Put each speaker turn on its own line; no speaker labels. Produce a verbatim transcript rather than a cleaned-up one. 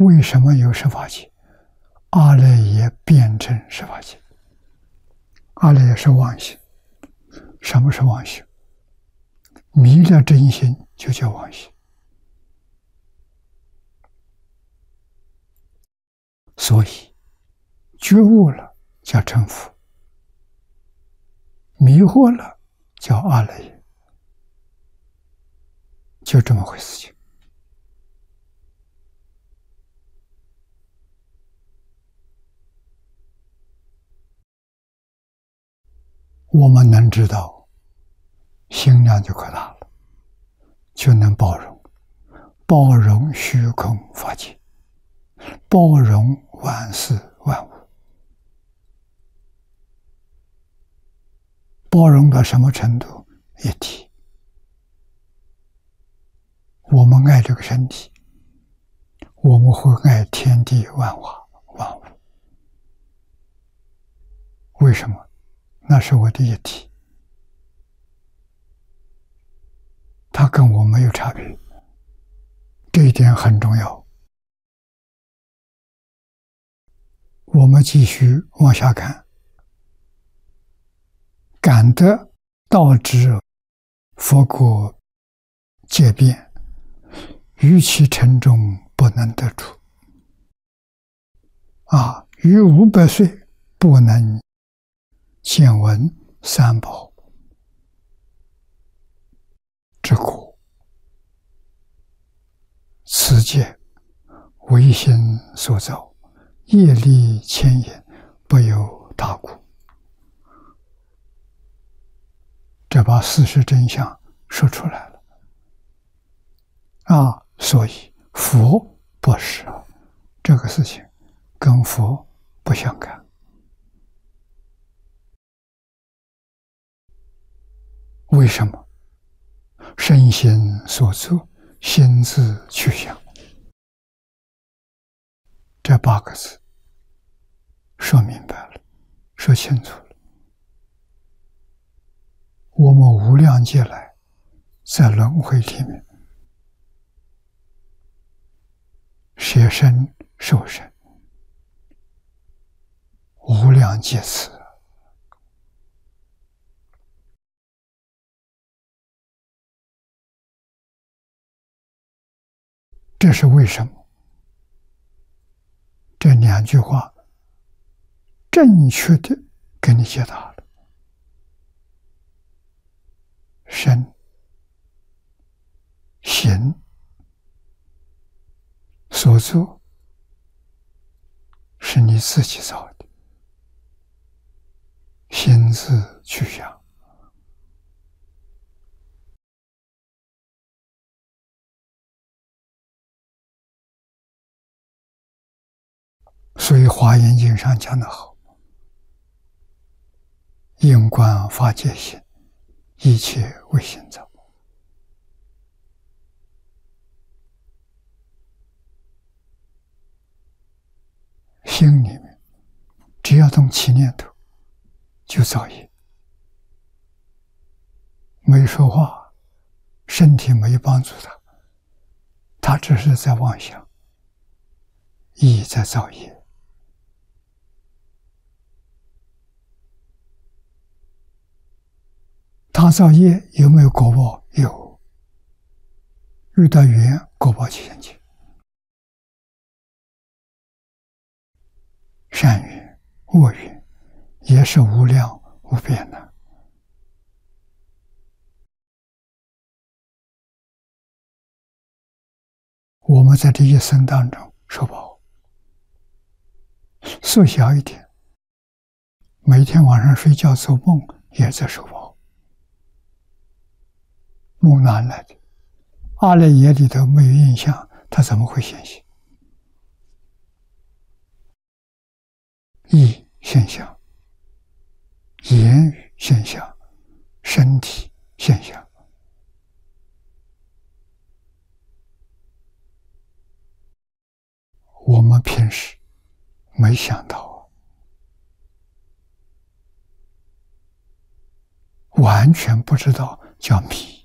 为什么有十法界？阿赖耶变成十法界。阿赖耶是妄心。什么是妄心？迷了真心就叫妄心。所以觉悟了叫成佛，迷惑了叫阿赖耶，就这么回事情。我们能知道，心量就扩大了，就能包容，包容虚空法界，包容万事万物。包容到什么程度？一体。我们爱这个身体，我们会爱天地万化万物。为什么？那是我的一体，它跟我没有差别，这一点很重要。我们继续往下看，感得道之佛果界变，于其城中不能得出。啊，于五百岁不能见闻三宝之果，此界唯心所造，业力牵引，不由他故。这把事实真相说出来了。啊，所以佛不是这个事情，跟佛不相干。为什么？身心所作，心自去想。这八个字说明白了，说清楚了。我们无量劫来，在轮回里面，舍身受身，无量劫次。这是为什么？这两句话正确的给你解答了。身、行所作是你自己造的，心自去想。所以《华严经》上讲得好，因观法界心，一切为心造。心里面只要动起念头，就造业。没说话，身体没帮助他，他只是在妄想，意在造业。他造业有没有果报？有。遇到缘，果报现前。善缘、恶缘也是无量无边的。我们在这一生当中受报，缩小一点，每天晚上睡觉做梦也在受报。梦哪来的？阿赖耶里头没有印象，他怎么会显现？意现象，言语现象，身体现象。我们平时没想到，完全不知道叫迷。